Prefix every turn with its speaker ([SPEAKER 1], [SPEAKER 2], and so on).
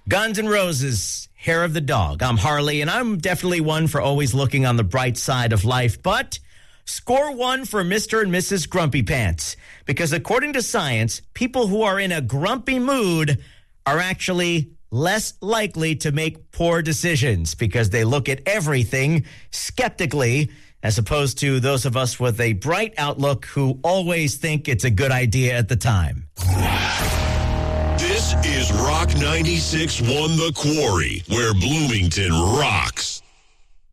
[SPEAKER 1] Guns N' Roses, Hair of the Dog. I'm Harley, and I'm definitely one for always looking on the bright side of life. But score one for Mr. and Mrs. Grumpy Pants. Because according to science, people who are in a grumpy mood are actually less likely to make poor decisions because they look at everything skeptically, as opposed to those of us with a bright outlook who always think it's a good idea at the time.
[SPEAKER 2] This is Rock 96.1 The Quarry, where Bloomington rocks.